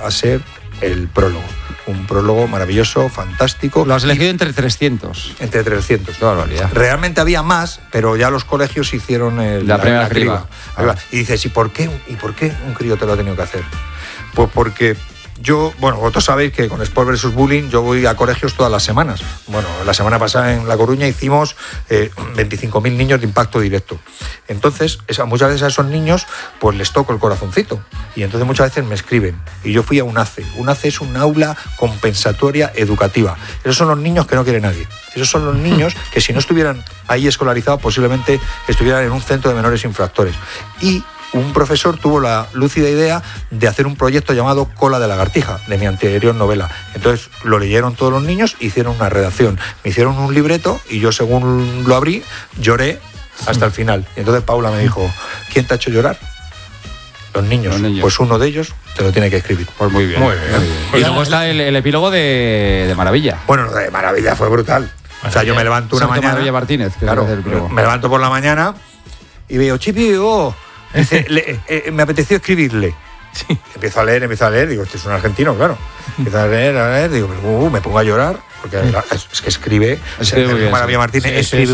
a ser el prólogo. Un prólogo maravilloso, fantástico. Lo has elegido entre 300. Entre 300. Qué barbaridad. Realmente había más, pero ya los colegios hicieron la primera criba. Y dices, ¿y por qué un crío te lo ha tenido que hacer? Pues porque yo, vosotros sabéis que con Sport vs Bullying yo voy a colegios todas las semanas. Bueno, la semana pasada en La Coruña hicimos 25.000 niños de impacto directo. Entonces, muchas veces a esos niños pues les toco el corazoncito. Y entonces muchas veces me escriben. Y yo fui a un ACE. Un ACE es un aula compensatoria educativa. Esos son los niños que no quiere nadie. Esos son los niños que si no estuvieran ahí escolarizados posiblemente estuvieran en un centro de menores infractores. Y un profesor tuvo la lúcida idea de hacer un proyecto llamado Cola de lagartija, de mi anterior novela. Entonces lo leyeron todos los niños, hicieron una redacción, me hicieron un libreto y yo según lo abrí, lloré hasta el final. Y entonces Paula me dijo, ¿quién te ha hecho llorar? Los niños. Pues uno de ellos te lo tiene que escribir. Pues muy bien. Muy bien. Y luego está el epílogo de Maravilla. Bueno, de Maravilla fue brutal. O sea, yo me levanto una mañana. Maravilla Martínez, que claro, me levanto por la mañana y veo, Chipi, dice, me apeteció escribirle. Sí. Empiezo a leer, digo, este es un argentino, claro. Empiezo a leer, digo, me pongo a llorar, porque es que escribe Maravilla Martínez, escribe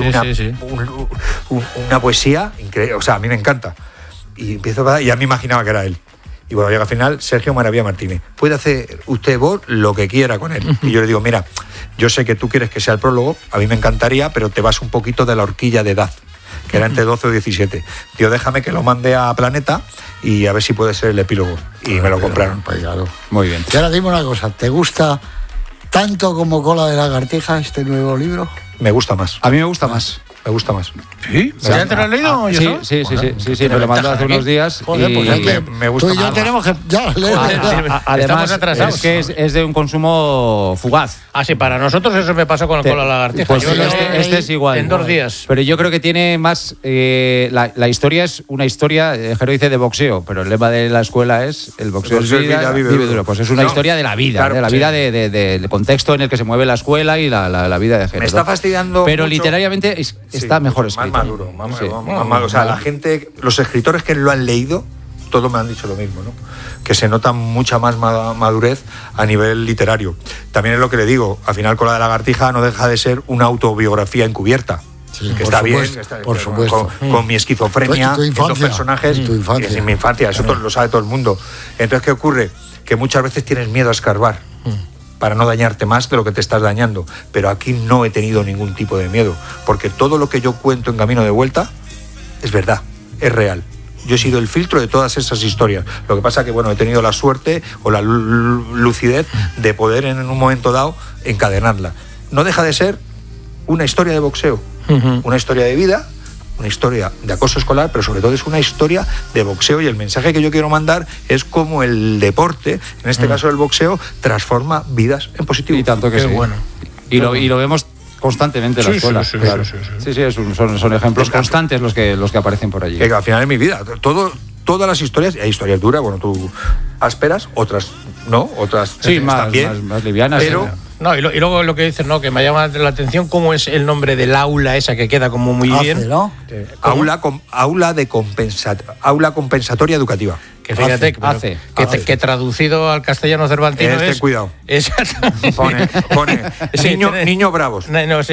una poesía increíble, o sea, a mí me encanta. Y ya me imaginaba que era él. Y bueno, llega al final Sergio Maravilla Martínez. Puede hacer usted vos lo que quiera con él. Y yo le digo, mira, yo sé que tú quieres que sea el prólogo, a mí me encantaría, pero te vas un poquito de la horquilla de edad, que era entre 12 o 17. Tío, déjame que lo mande a Planeta y a ver si puede ser el epílogo. Y me lo compraron. Pues claro. Muy bien. Y ahora dime una cosa, ¿te gusta tanto como Cola de lagartija este nuevo libro? Me gusta más. A mí me gusta más. Me gusta más. ¿Sí? ¿Ya te lo has leído? Sí, me lo mandó hace unos días. Joder, pues me gusta tú y yo más. tenemos que ya leer. Además, es que es de un consumo fugaz. Ah, sí, para nosotros eso me pasó con el Cola de lagartija. Pues este es igual. En 2 días. Pero yo creo que tiene más... la historia es una historia, Jero dice de boxeo, pero el lema de la escuela es el boxeo es vida, vive duro. Pues es una historia de la vida, claro, de la vida del contexto en el que se mueve la escuela y la vida de Jero. Me está fastidiando pero mucho. Literariamente está mejor escrito. Más maduro, más maduro. O sea, la gente, los escritores que lo han leído, todos me han dicho lo mismo, ¿no? Que se nota mucha más madurez a nivel literario. También es lo que le digo, al final Cola de lagartija no deja de ser una autobiografía encubierta. Sí, que está supuesto, bien, por supuesto. Con mi esquizofrenia, tu estos personajes, es en mi infancia, eso lo sabe todo el mundo. Entonces, ¿qué ocurre? Que muchas veces tienes miedo a escarbar para no dañarte más de lo que te estás dañando. Pero aquí no he tenido ningún tipo de miedo, porque todo lo que yo cuento en Camino de Vuelta es verdad, es real. Yo he sido el filtro de todas esas historias. Lo que pasa que, he tenido la suerte o la lucidez de poder en un momento dado encadenarla. No deja de ser una historia de boxeo, una historia de vida, una historia de acoso escolar, pero sobre todo es una historia de boxeo, y el mensaje que yo quiero mandar es cómo el deporte, en este caso el boxeo, transforma vidas en positivo. Y tanto que Qué sí. bueno. Y lo vemos constantemente en la escuela. Sí, son ejemplos constantes los que aparecen por allí. Que al final en mi vida, todas las historias, hay historias duras, tú ásperas, otras no, otras más livianas. Pero... No, y luego lo que dices, ¿no? Que me llama la atención cómo es el nombre del aula esa que queda como muy bien. ¿No? Aula compensatoria educativa. Que fíjate, que traducido al castellano cervantino es... cuidado. Pone niños bravos.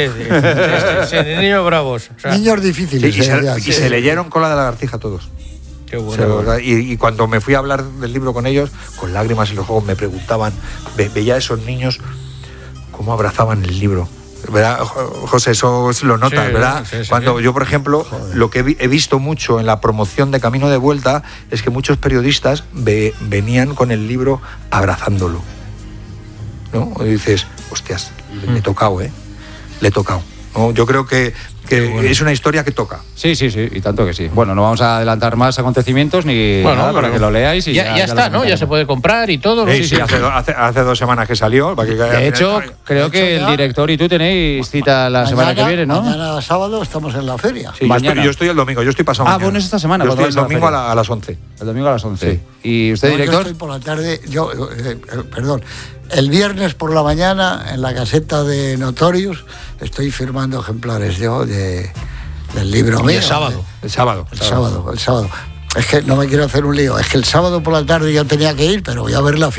Niños bravos. O sea, niños difíciles. Y se leyeron Cola de lagartija todos. Qué bueno. Y cuando me fui a hablar del libro con ellos, con lágrimas en los ojos, me preguntaban, veía a esos niños cómo abrazaban el libro. ¿Verdad, José? Eso lo notas, ¿verdad? Sí, Cuando yo, por ejemplo, lo que he visto mucho en la promoción de Camino de Vuelta es que muchos periodistas venían con el libro abrazándolo, ¿no? Y dices, hostias, le he tocado, Le he tocado, ¿no? Yo creo que es una historia que toca. Sí, y tanto que sí. Bueno, no vamos a adelantar más acontecimientos ni nada para que lo leáis. Y ya está, ¿no? Ya se puede comprar y todo. ¿no? Sí, hace 2 semanas que salió. De hecho, creo que el director y tú tenéis cita la semana que viene, ¿no? Mañana sábado estamos en la feria. Sí, yo estoy el domingo, yo estoy pasado mañana. Bueno, es esta semana. Yo estoy el domingo a las 11. El domingo a las 11. Sí. ¿Y usted, director? Yo estoy por la tarde, perdón. El viernes por la mañana, en la caseta de Notorious, estoy firmando ejemplares del libro mío. El sábado. El sábado. Es que no me quiero hacer un lío. Es que el sábado por la tarde yo tenía que ir, pero voy a ver la